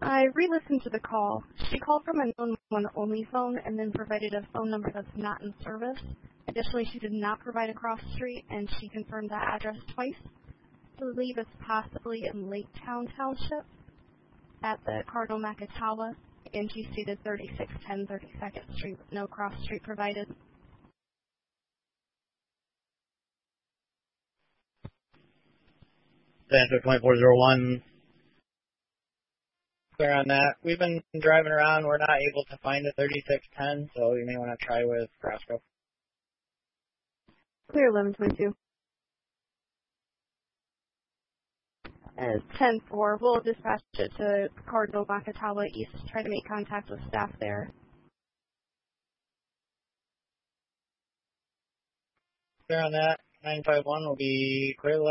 I re-listened to the call. She called from a known one-only phone and then provided a phone number that's not in service. Additionally, she did not provide a cross street, and she confirmed that address twice. I believe it's possibly in Lake Town Township at the Cardinal Macatawa, and she stated 3610 32nd Street with no cross street provided. Answer 2401. Clear on that. We've been driving around. We're not able to find a 3610, so you may want to try with Roscoe. Clear 1122. 10-4. We'll dispatch it to Cardinal Macatawa East to try to make contact with staff there. Clear on that. 951 will be clear.